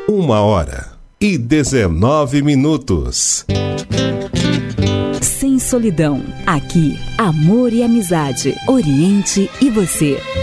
1h19. Sem solidão. Aqui, amor e amizade. Oriente e você.